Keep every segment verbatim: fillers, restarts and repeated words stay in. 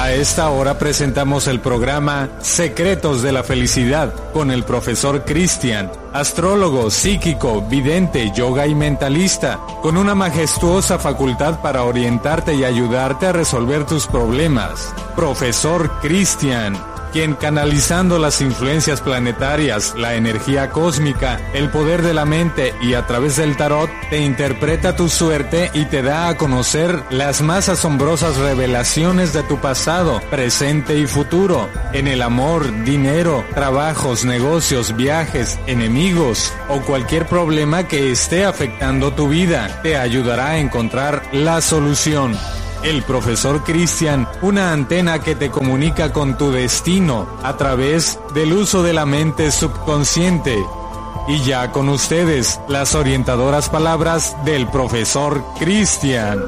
A esta hora presentamos el programa Secretos de la Felicidad con el profesor Cristian, astrólogo, psíquico, vidente, yoga y mentalista, con una majestuosa facultad para orientarte y ayudarte a resolver tus problemas. Profesor Cristian, quien canalizando las influencias planetarias, la energía cósmica, el poder de la mente y a través del tarot, te interpreta tu suerte y te da a conocer las más asombrosas revelaciones de tu pasado, presente y futuro, en el amor, dinero, trabajos, negocios, viajes, enemigos o cualquier problema que esté afectando tu vida. Te ayudará a encontrar la solución. El profesor Cristian, una antena que te comunica con tu destino a través del uso de la mente subconsciente. Y ya con ustedes, las orientadoras palabras del profesor Cristian.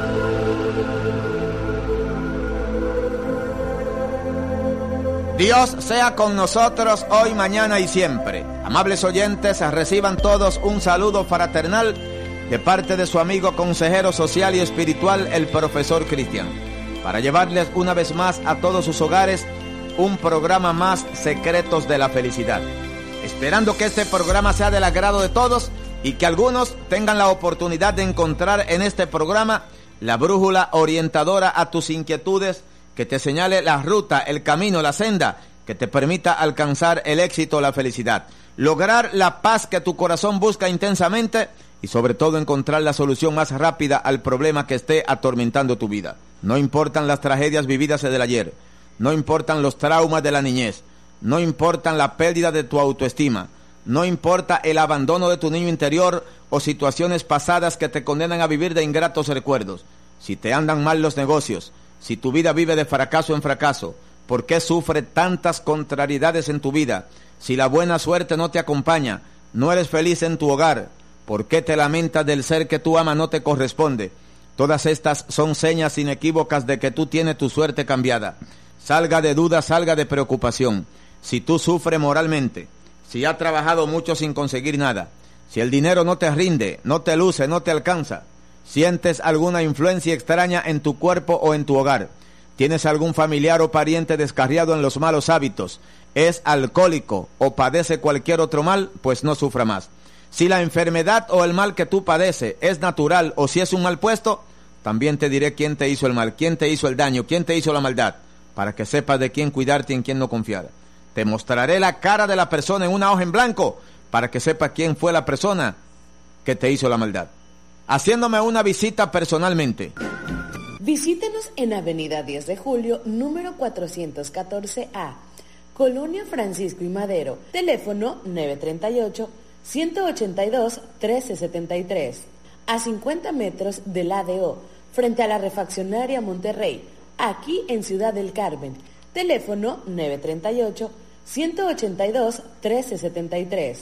Dios sea con nosotros hoy, mañana y siempre. Amables oyentes, reciban todos un saludo fraternal de parte de su amigo consejero social y espiritual, el profesor Cristian, para llevarles una vez más a todos sus hogares un programa más, Secretos de la Felicidad. Esperando que este programa sea del agrado de todos y que algunos tengan la oportunidad de encontrar en este programa la brújula orientadora a tus inquietudes, que te señale la ruta, el camino, la senda que te permita alcanzar el éxito, la felicidad, lograr la paz que tu corazón busca intensamente y sobre todo encontrar la solución más rápida al problema que esté atormentando tu vida. No importan las tragedias vividas del ayer, no importan los traumas de la niñez, no importan la pérdida de tu autoestima, no importa el abandono de tu niño interior o situaciones pasadas que te condenan a vivir de ingratos recuerdos. Si te andan mal los negocios, si tu vida vive de fracaso en fracaso, ¿por qué sufre tantas contrariedades en tu vida? Si la buena suerte no te acompaña, no eres feliz en tu hogar, ¿por qué te lamentas del ser que tú amas no te corresponde? Todas estas son señas inequívocas de que tú tienes tu suerte cambiada. Salga de duda, salga de preocupación. Si tú sufres moralmente, si has trabajado mucho sin conseguir nada, si el dinero no te rinde, no te luce, no te alcanza, sientes alguna influencia extraña en tu cuerpo o en tu hogar, tienes algún familiar o pariente descarriado en los malos hábitos, es alcohólico o padece cualquier otro mal, pues no sufra más. Si la enfermedad o el mal que tú padeces es natural o si es un mal puesto, también te diré quién te hizo el mal, quién te hizo el daño, quién te hizo la maldad, para que sepas de quién cuidarte y en quién no confiar. Te mostraré la cara de la persona en una hoja en blanco, para que sepas quién fue la persona que te hizo la maldad, haciéndome una visita personalmente. Visítenos en Avenida diez de Julio, número cuatrocientos catorce A, Colonia Francisco y Madero, teléfono nueve tres ocho, uno ocho dos, uno tres siete tres, a cincuenta metros del A D O, frente a la refaccionaria Monterrey, aquí en Ciudad del Carmen, teléfono nueve tres ocho, uno ocho dos, uno tres siete tres.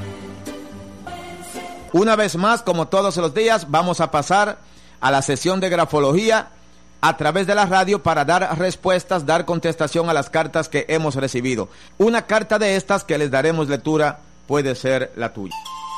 Una vez más, como todos los días, vamos a pasar a la sesión de grafología a través de la radio para dar respuestas, dar contestación a las cartas que hemos recibido. Una carta de estas que les daremos lectura puede ser la tuya.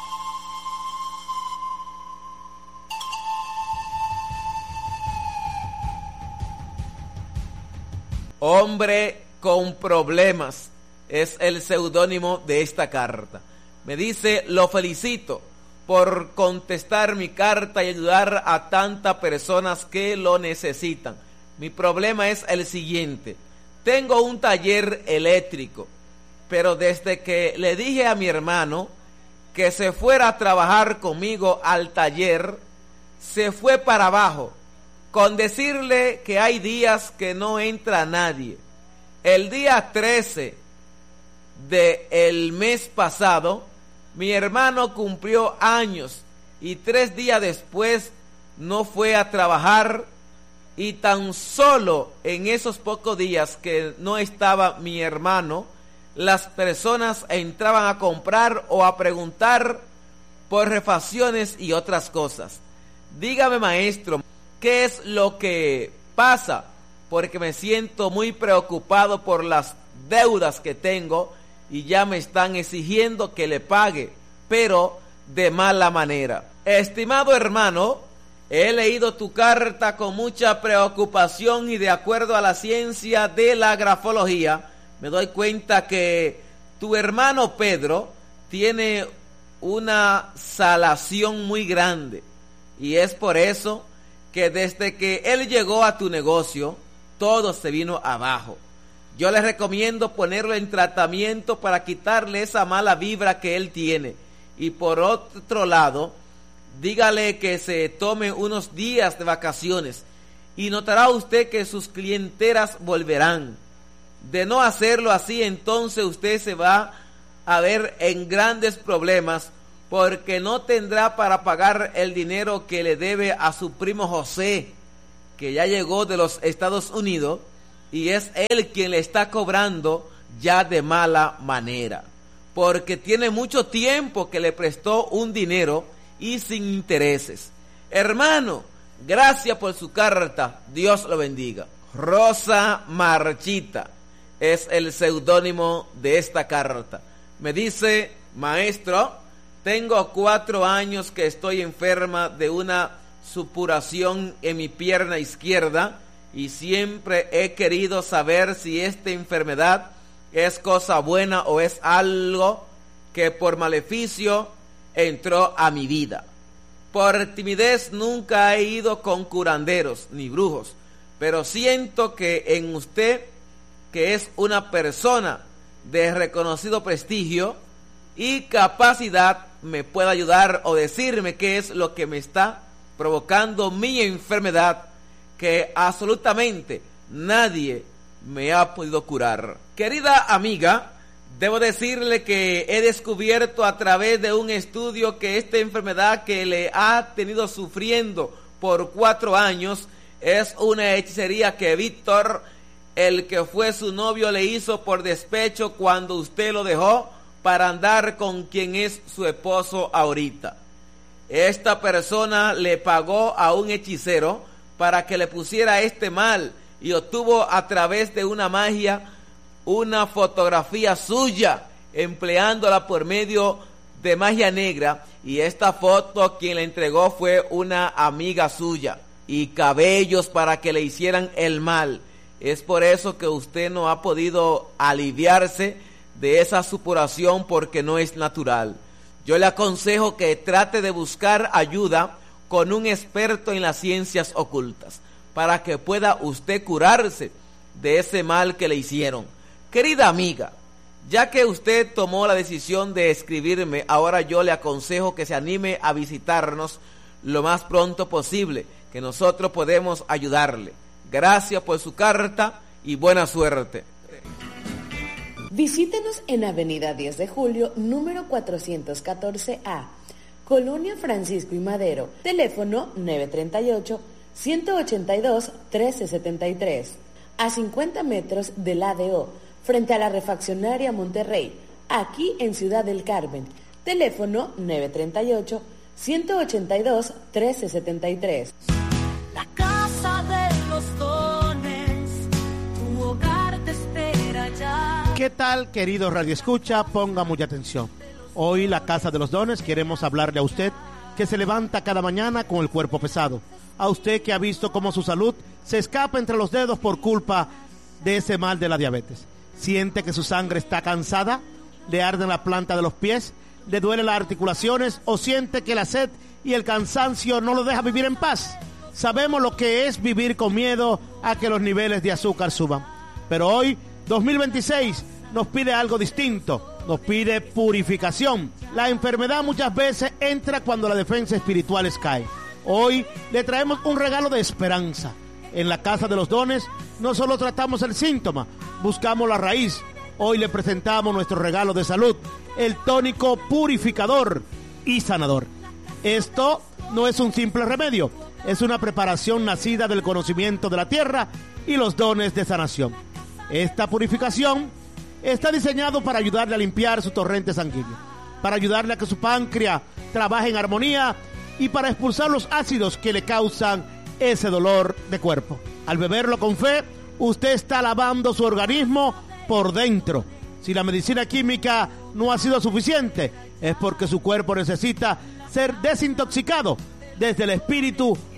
Hombre con problemas es el seudónimo de esta carta. Me dice: lo felicito por contestar mi carta y ayudar a tantas personas que lo necesitan. Mi problema es el siguiente: tengo un taller eléctrico, pero desde que le dije a mi hermano que se fuera a trabajar conmigo al taller, se fue para abajo, con decirle que hay días que no entra nadie. El día trece del mes pasado, mi hermano cumplió años y tres días después no fue a trabajar, y tan solo en esos pocos días que no estaba mi hermano, las personas entraban a comprar o a preguntar por refacciones y otras cosas. Dígame, maestro, ¿qué es lo que pasa? Porque me siento muy preocupado por las deudas que tengo y ya me están exigiendo que le pague, pero de mala manera. Estimado hermano, He leído tu carta con mucha preocupación y de acuerdo a la ciencia de la grafología, me doy cuenta que tu hermano Pedro tiene una salación muy grande y es por eso que desde que él llegó a tu negocio, todo se vino abajo. Yo les recomiendo ponerlo en tratamiento para quitarle esa mala vibra que él tiene. Y por otro lado, dígale que se tome unos días de vacaciones y notará usted que sus clientelas volverán. De no hacerlo así, entonces usted se va a ver en grandes problemas porque no tendrá para pagar el dinero que le debe a su primo José, que ya llegó de los Estados Unidos y es él quien le está cobrando ya de mala manera, porque tiene mucho tiempo que le prestó un dinero y sin intereses. Hermano, gracias por su carta, Dios lo bendiga. Rosa Marchita es el seudónimo de esta carta. Me dice: maestro, tengo cuatro años que estoy enferma de una supuración en mi pierna izquierda y siempre he querido saber si esta enfermedad es cosa buena o es algo que por maleficio entró a mi vida. Por timidez nunca he ido con curanderos ni brujos, pero siento que en usted, que es una persona de reconocido prestigio y capacidad, me puede ayudar o decirme qué es lo que me está provocando mi enfermedad, que absolutamente nadie me ha podido curar. Querida amiga, debo decirle que he descubierto a través de un estudio que esta enfermedad que le ha tenido sufriendo por cuatro años es una hechicería que Víctor, el que fue su novio, le hizo por despecho cuando usted lo dejó para andar con quien es su esposo ahorita. Esta persona le pagó a un hechicero para que le pusiera este mal y obtuvo a través de una magia una fotografía suya, empleándola por medio de magia negra, y esta foto quien le entregó fue una amiga suya, y cabellos para que le hicieran el mal. Es por eso que usted no ha podido aliviarse de esa supuración, porque no es natural. Yo le aconsejo que trate de buscar ayuda con un experto en las ciencias ocultas, para que pueda usted curarse de ese mal que le hicieron. Querida amiga, ya que usted tomó la decisión de escribirme, ahora yo le aconsejo que se anime a visitarnos lo más pronto posible, que nosotros podemos ayudarle. Gracias por su carta y buena suerte. Visítenos en Avenida diez de Julio, número cuatrocientos catorce A, Colonia Francisco y Madero, teléfono nueve tres ocho, uno ocho dos, uno tres siete tres, a cincuenta metros del A D O, frente a la refaccionaria Monterrey, aquí en Ciudad del Carmen, teléfono nueve tres ocho, uno ocho dos, uno tres siete tres. La casa de los dones, tu hogar te espera ya. ¿Qué tal, querido Radio Escucha? Ponga mucha atención. Hoy la Casa de los Dones queremos hablarle a usted que se levanta cada mañana con el cuerpo pesado. A usted que ha visto cómo su salud se escapa entre los dedos por culpa de ese mal de la diabetes. Siente que su sangre está cansada, le arde la planta de los pies, le duele las articulaciones o siente que la sed y el cansancio no lo deja vivir en paz. Sabemos lo que es vivir con miedo a que los niveles de azúcar suban. Pero hoy, dos mil veintiséis, nos pide algo distinto, nos pide purificación. La enfermedad muchas veces entra cuando la defensa espiritual cae. Hoy le traemos un regalo de esperanza. En la Casa de los Dones no solo tratamos el síntoma, buscamos la raíz. Hoy le presentamos nuestro regalo de salud, el tónico purificador y sanador. Esto no es un simple remedio, es una preparación nacida del conocimiento de la tierra y los dones de sanación. Esta purificación está diseñado para ayudarle a limpiar su torrente sanguíneo, para ayudarle a que su páncreas trabaje en armonía y para expulsar los ácidos que le causan ese dolor de cuerpo. Al beberlo con fe, usted está lavando su organismo por dentro. Si la medicina química no ha sido suficiente, es porque su cuerpo necesita ser desintoxicado desde el espíritu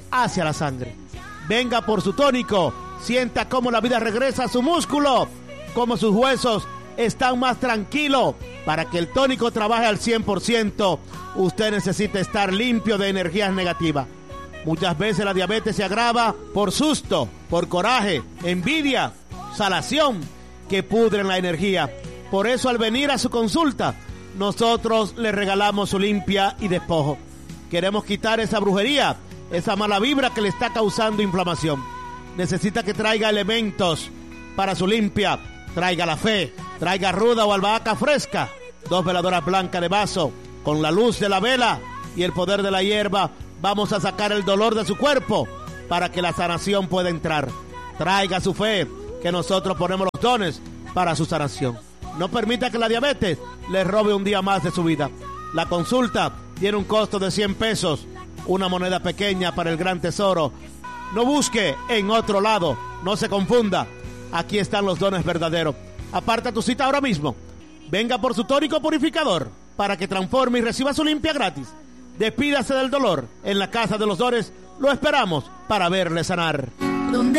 hacia la sangre. Venga por su tónico, sienta cómo la vida regresa a su músculo, cómo sus huesos están más tranquilos. Para que el tónico trabaje al cien por ciento, usted necesita estar limpio de energías negativas. Muchas veces la diabetes se agrava por susto, por coraje, envidia, salación, que pudren la energía. Por eso al venir a su consulta, nosotros le regalamos su limpia y despojo. Queremos quitar esa brujería, esa mala vibra que le está causando inflamación. Necesita que traiga elementos para su limpia. Traiga la fe, traiga ruda o albahaca fresca, dos veladoras blancas de vaso. Con la luz de la vela y el poder de la hierba, vamos a sacar el dolor de su cuerpo para que la sanación pueda entrar. Traiga su fe, que nosotros ponemos los dones para su sanación. No permita que la diabetes le robe un día más de su vida. La consulta tiene un costo de cien pesos, una moneda pequeña para el gran tesoro. No busque en otro lado, no se confunda. Aquí están los dones verdaderos. Aparta tu cita ahora mismo. Venga por su tónico purificador para que transforme y reciba su limpia gratis. Despídase del dolor. En la Casa de los Dones lo esperamos para verle sanar.